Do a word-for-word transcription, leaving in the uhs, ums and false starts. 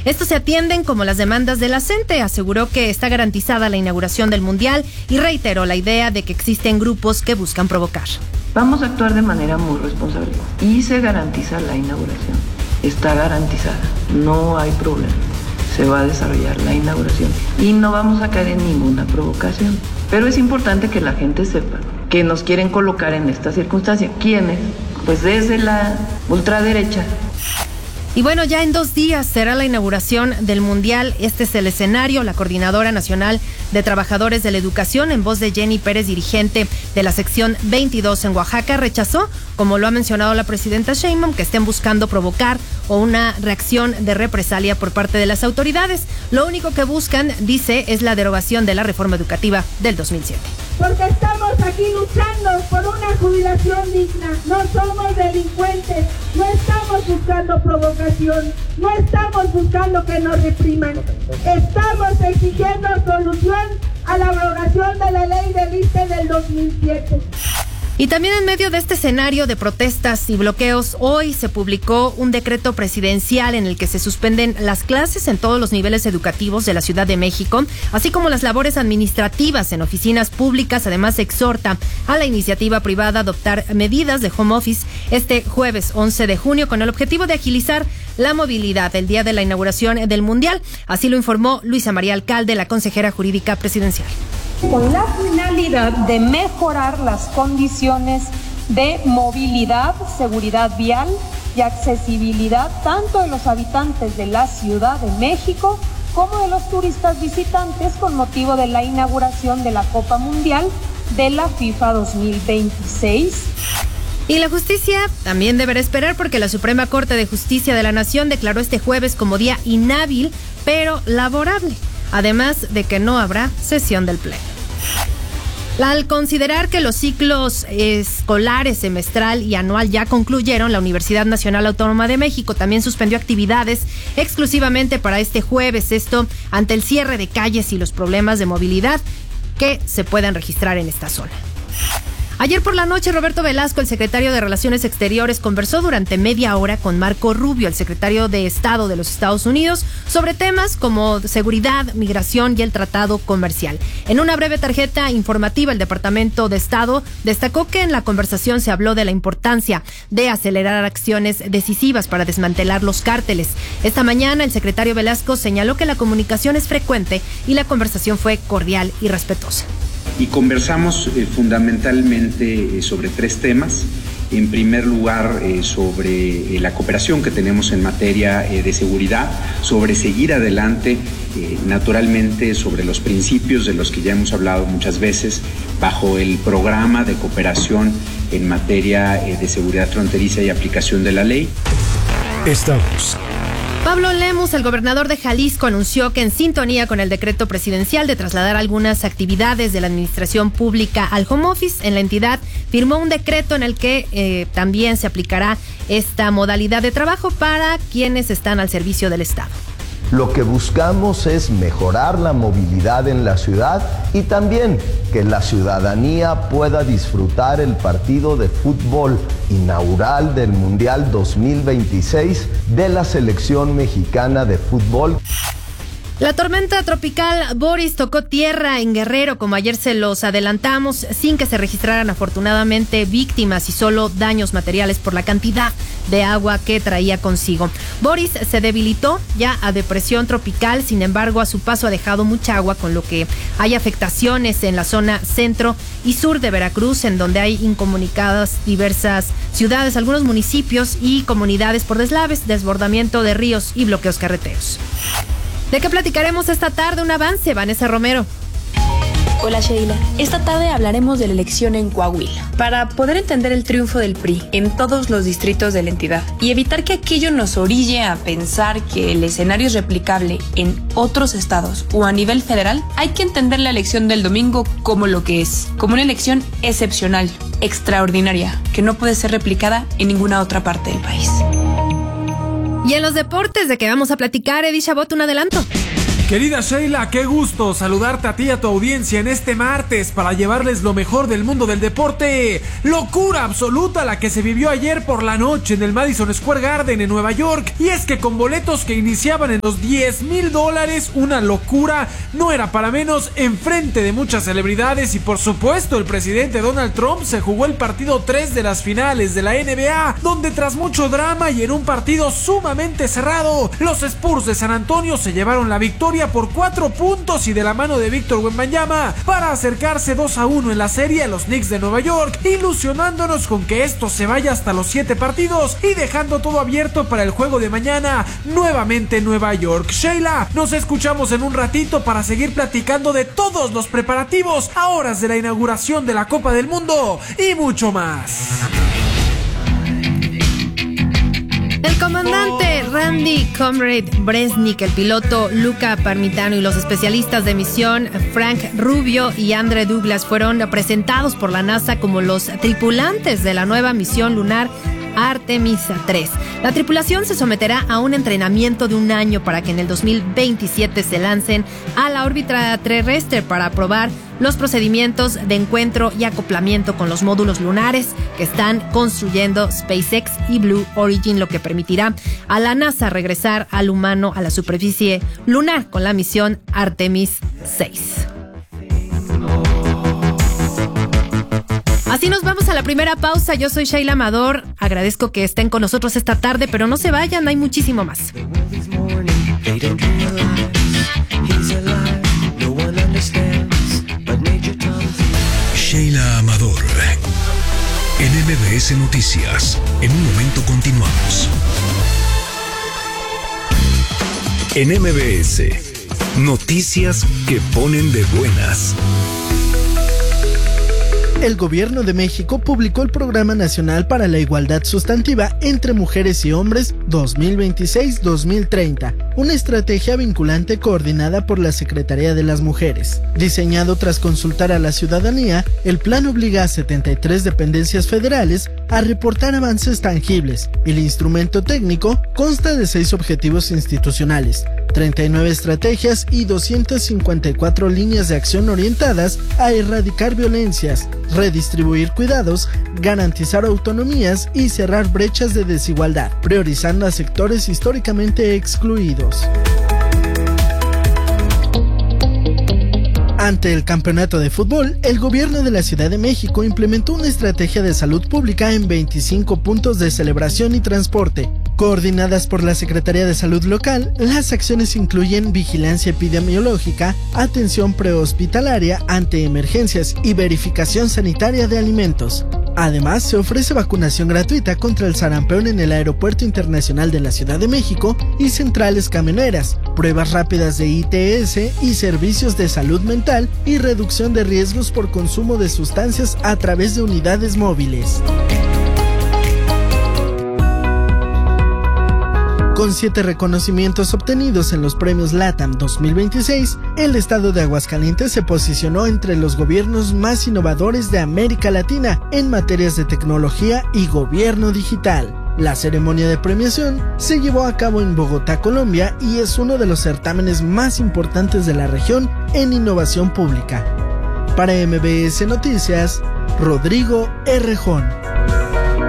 Estos se atienden como las demandas de la CENTE. Aseguró que está garantizada la inauguración del Mundial y reiteró la idea de que existen grupos que buscan provocar. Vamos a actuar de manera muy responsable y se garantiza la inauguración. Está garantizada, no hay problema. Se va a desarrollar la inauguración y no vamos a caer en ninguna provocación. Pero es importante que la gente sepa que nos quieren colocar en esta circunstancia. ¿Quiénes? Pues desde la ultraderecha. Y bueno, ya en dos días será la inauguración del Mundial. Este es el escenario. La Coordinadora Nacional de Trabajadores de la Educación, en voz de Jenny Pérez, dirigente de la sección veintidós en Oaxaca, rechazó, como lo ha mencionado la presidenta Sheinbaum, que estén buscando provocar o una reacción de represalia por parte de las autoridades. Lo único que buscan, dice, es la derogación de la reforma educativa del dos mil siete. Porque estamos aquí luchando por una jubilación digna. No somos delincuentes, no estamos buscando provocación, no estamos buscando que nos repriman. Estamos exigiendo solución a la abrogación de la ley del I S S S E del dos mil siete. Y también en medio de este escenario de protestas y bloqueos, hoy se publicó un decreto presidencial en el que se suspenden las clases en todos los niveles educativos de la Ciudad de México, así como las labores administrativas en oficinas públicas. Además, exhorta a la iniciativa privada a adoptar medidas de home office este jueves once de junio con el objetivo de agilizar la movilidad el día de la inauguración del Mundial. Así lo informó Luisa María Alcalde, la consejera jurídica presidencial. Con la finalidad de mejorar las condiciones de movilidad, seguridad vial y accesibilidad tanto de los habitantes de la Ciudad de México como de los turistas visitantes con motivo de la inauguración de la Copa Mundial de la FIFA dos mil veintiséis. Y la justicia también deberá esperar porque la Suprema Corte de Justicia de la Nación declaró este jueves como día inhábil, pero laborable, además de que no habrá sesión del Pleno. Al considerar que los ciclos escolares semestral y anual ya concluyeron, la Universidad Nacional Autónoma de México también suspendió actividades exclusivamente para este jueves, esto ante el cierre de calles y los problemas de movilidad que se puedan registrar en esta zona. Ayer por la noche, Roberto Velasco, el secretario de Relaciones Exteriores, conversó durante media hora con Marco Rubio, el secretario de Estado de los Estados Unidos, sobre temas como seguridad, migración y el tratado comercial. En una breve tarjeta informativa, el Departamento de Estado destacó que en la conversación se habló de la importancia de acelerar acciones decisivas para desmantelar los cárteles. Esta mañana, el secretario Velasco señaló que la comunicación es frecuente y la conversación fue cordial y respetuosa. Y conversamos eh, fundamentalmente eh, sobre tres temas. En primer lugar, eh, sobre eh, la cooperación que tenemos en materia eh, de seguridad, sobre seguir adelante, eh, naturalmente sobre los principios de los que ya hemos hablado muchas veces, bajo el programa de cooperación en materia eh, de seguridad fronteriza y aplicación de la ley. Estamos. Pablo Lemus, el gobernador de Jalisco, anunció que en sintonía con el decreto presidencial de trasladar algunas actividades de la administración pública al home office, en la entidad firmó un decreto en el que eh, también se aplicará esta modalidad de trabajo para quienes están al servicio del Estado. Lo que buscamos es mejorar la movilidad en la ciudad y también que la ciudadanía pueda disfrutar el partido de fútbol inaugural del Mundial dos mil veintiséis de la selección mexicana de fútbol. La tormenta tropical Boris tocó tierra en Guerrero, como ayer se los adelantamos, sin que se registraran afortunadamente víctimas y solo daños materiales por la cantidad de agua que traía consigo. Boris se debilitó ya a depresión tropical, sin embargo a su paso ha dejado mucha agua, con lo que hay afectaciones en la zona centro y sur de Veracruz, en donde hay incomunicadas diversas ciudades, algunos municipios y comunidades por deslaves, desbordamiento de ríos y bloqueos carreteros. ¿De qué platicaremos esta tarde? Un avance, Vanessa Romero. Hola Sheila, esta tarde hablaremos de la elección en Coahuila, para poder entender el triunfo del P R I en todos los distritos de la entidad y evitar que aquello nos orille a pensar que el escenario es replicable en otros estados o a nivel federal. Hay que entender la elección del domingo como lo que es, como una elección excepcional, extraordinaria, que no puede ser replicada en ninguna otra parte del país. Y en los deportes de que vamos a platicar, Edith Chabot, un adelanto. Querida Sheila, qué gusto saludarte a ti y a tu audiencia en este martes para llevarles lo mejor del mundo del deporte. Locura absoluta la que se vivió ayer por la noche en el Madison Square Garden en Nueva York. Y es que con boletos que iniciaban en los diez mil dólares, una locura no era para menos, enfrente de muchas celebridades y por supuesto el presidente Donald Trump se jugó el partido tres de las finales de la N B A, donde tras mucho drama y en un partido sumamente cerrado, los Spurs de San Antonio se llevaron la victoria por cuatro puntos y de la mano de Víctor Wembanyama para acercarse dos a uno en la serie a los Knicks de Nueva York, ilusionándonos con que esto se vaya hasta los siete partidos y dejando todo abierto para el juego de mañana nuevamente en Nueva York. Sheila, nos escuchamos en un ratito para seguir platicando de todos los preparativos a horas de la inauguración de la Copa del Mundo y mucho más. El comandante Randy Comrade Bresnik, el piloto Luca Parmitano y los especialistas de misión Frank Rubio y Andre Douglas fueron presentados por la NASA como los tripulantes de la nueva misión lunar Artemis tres. La tripulación se someterá a un entrenamiento de un año para que en el dos mil veintisiete se lancen a la órbita terrestre para probar los procedimientos de encuentro y acoplamiento con los módulos lunares que están construyendo SpaceX y Blue Origin, lo que permitirá a la NASA regresar al humano a la superficie lunar con la misión Artemis seis. Así nos vamos a la primera pausa. Yo soy Sheila Amador. Agradezco que estén con nosotros esta tarde, pero no se vayan, hay muchísimo más. Sheila Amador, en M B S Noticias. En un momento continuamos. En M B S, noticias que ponen de buenas. El Gobierno de México publicó el Programa Nacional para la Igualdad Sustantiva entre Mujeres y Hombres dos mil veintiséis a dos mil treinta, una estrategia vinculante coordinada por la Secretaría de las Mujeres. Diseñado tras consultar a la ciudadanía, el plan obliga a setenta y tres dependencias federales a reportar avances tangibles. El instrumento técnico consta de seis objetivos institucionales, treinta y nueve estrategias y doscientas cincuenta y cuatro líneas de acción orientadas a erradicar violencias, redistribuir cuidados, garantizar autonomías y cerrar brechas de desigualdad, priorizando a sectores históricamente excluidos. Ante el campeonato de fútbol, el gobierno de la Ciudad de México implementó una estrategia de salud pública en veinticinco puntos de celebración y transporte. Coordinadas por la Secretaría de Salud local, las acciones incluyen vigilancia epidemiológica, atención prehospitalaria ante emergencias y verificación sanitaria de alimentos. Además, se ofrece vacunación gratuita contra el sarampión en el Aeropuerto Internacional de la Ciudad de México y centrales camioneras, pruebas rápidas de I T S y servicios de salud mental y reducción de riesgos por consumo de sustancias a través de unidades móviles. Con siete reconocimientos obtenidos en los premios LATAM dos mil veintiséis, el estado de Aguascalientes se posicionó entre los gobiernos más innovadores de América Latina en materias de tecnología y gobierno digital. La ceremonia de premiación se llevó a cabo en Bogotá, Colombia, y es uno de los certámenes más importantes de la región en innovación pública. Para M B S Noticias, Rodrigo Errejón.